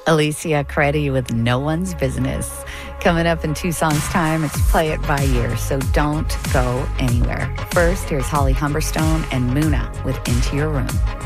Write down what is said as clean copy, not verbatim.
Alicia Credi with No One's Business. Coming up in 2 songs' time, it's Play It By Ear, so don't go anywhere. First, here's Holly Humberstone and Muna with Into Your Room.